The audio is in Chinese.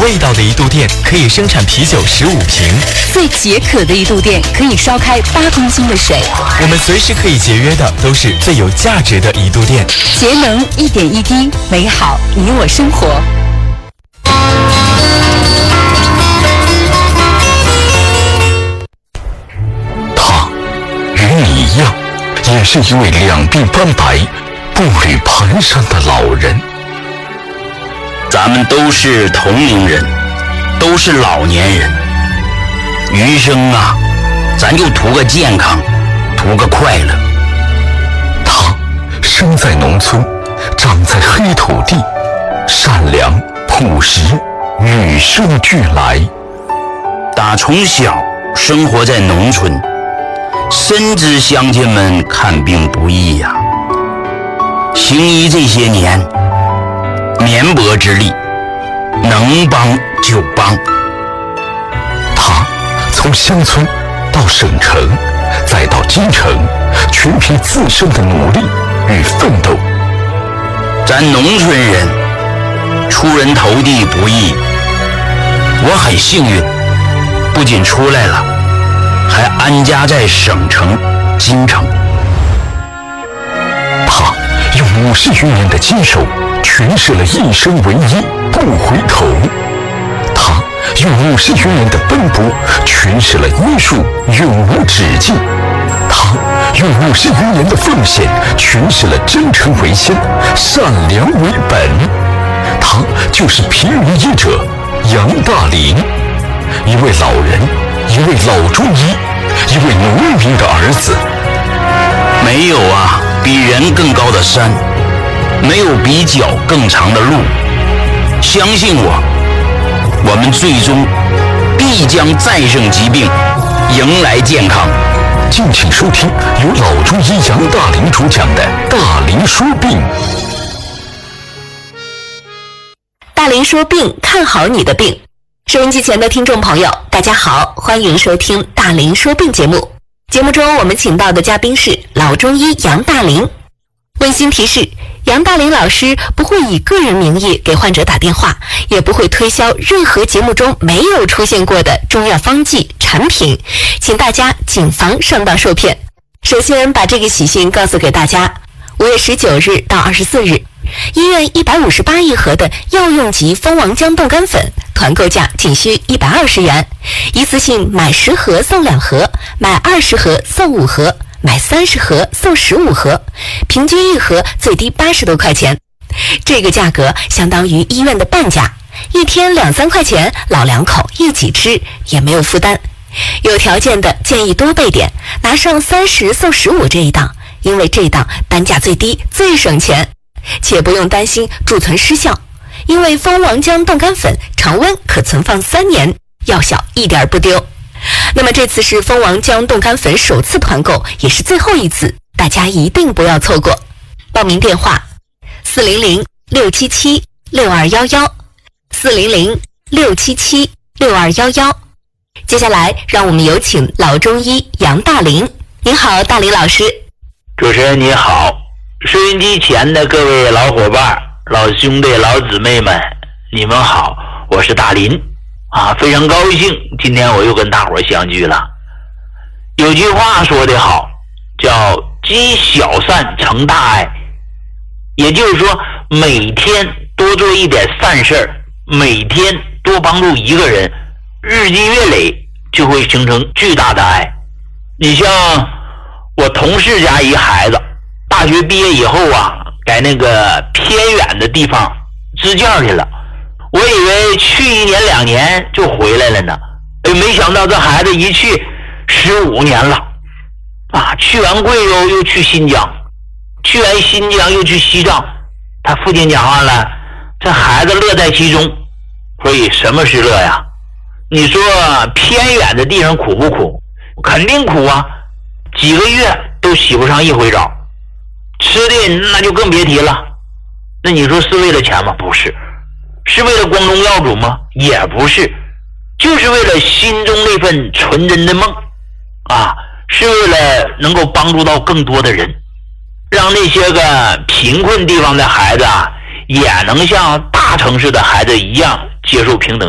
味道的一度电可以生产啤酒15瓶， 最解渴的一度电可以烧开8公斤的水。 我们随时可以节约的都是最有价值的一度电。 节能一点一滴，美好你我生活。 他与你一样，也是一位两鬓斑白、步履蹒跚的老人。 咱们都是同龄人，都是老年人，余生啊，咱就图个健康，图个快乐。 他生在农村，长在黑土地，善良朴实，与生俱来。 打从小生活在农村，深知乡亲们看病不易呀。行医这些年，绵薄之力，能帮就帮。 他从乡村到省城，再到京城，全凭自身的努力与奋斗。 咱农村人出人头地不易，我很幸运，不仅出来了，还安家在省城京城。 他用50余年的坚守诠释了一生为一，不回头。他用50余年的奔波诠释了医术永无止境。他用50余年的奉献诠释了真诚为先，善良为本。他就是平民医者杨大林，一位老人，一位老中医，一位农民的儿子。 没有啊比人更高的山，没有比脚更长的路。相信我，我们最终必将战胜疾病，迎来健康。 敬请收听由老中医杨大林主讲的《大林说病》。 大林说病，看好你的病。收音机前的听众朋友，大家好，欢迎收听大林说病节目。节目中我们请到的嘉宾是老中医杨大林。温馨提示，杨大林老师不会以个人名义给患者打电话，也不会推销任何节目中没有出现过的中药方剂产品，请大家谨防上当受骗。首先把这个喜讯告诉给大家，5月19日到24日，医院158一盒的药用级蜂王浆冻干粉团购价仅需120元，一次性买10盒送2盒，买20盒送5盒，买30盒送15盒，平均一盒最低80多块钱。这个价格相当于医院的半价，一天2-3块钱，老两口一起吃也没有负担。有条件的建议多备点，拿上30送15这一档，因为这一档单价最低，最省钱，且不用担心贮存失效，因为蜂王浆冻干粉常温可存放3年，药效一点不丢。那么这次是蜂王浆冻干粉首次团购，也是最后一次，大家一定不要错过。报名电话400-677-6211 400-677-6211。接下来让我们有请老中医杨大林。您好，大林老师。 主持人你好，收音机前的各位老伙伴、老兄弟、老姊妹们，你们好，我是大林啊，非常高兴今天我又跟大伙相聚了。有句话说得好，叫积小善成大爱，也就是说每天多做一点善事儿，每天多帮助一个人，日积月累就会形成巨大的爱。你像我同事家一孩子，大学毕业以后啊，在那个偏远的地方支教去了，我以为去1年2年就回来了呢，没想到这孩子一去15年了啊！去完贵州又去新疆，去完新疆又去西藏。他父亲讲话了，这孩子乐在其中。所以什么是乐呀？你说偏远的地方苦不苦？肯定苦啊，几个月都洗不上一回澡，吃的那就更别提了。那你说是为了钱吗？不是。是为了光宗耀祖吗？也不是。就是为了心中那份纯真的梦啊，是为了能够帮助到更多的人，让那些个贫困地方的孩子啊，也能像大城市的孩子一样接受平等